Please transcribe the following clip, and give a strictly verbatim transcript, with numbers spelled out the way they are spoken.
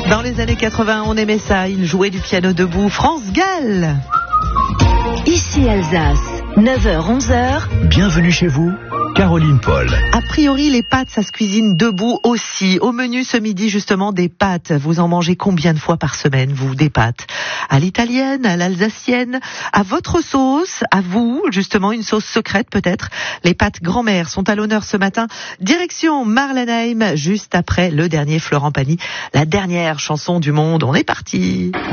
Dans les années quatre-vingts, on aimait ça. Il jouait du piano debout. France Gall. Ici Alsace, neuf heures onze heures. Bienvenue chez vous, Caroline Paul. A priori, les pâtes, ça se cuisine debout aussi. Au menu ce midi, justement, des pâtes. Vous en mangez combien de fois par semaine, vous, des pâtes? À l'italienne, à l'alsacienne, à votre sauce, à vous, justement, une sauce secrète peut-être. Les pâtes grand-mère sont à l'honneur ce matin. Direction Marlenheim, juste après le dernier Florent Pagny, la dernière chanson du monde. On est parti.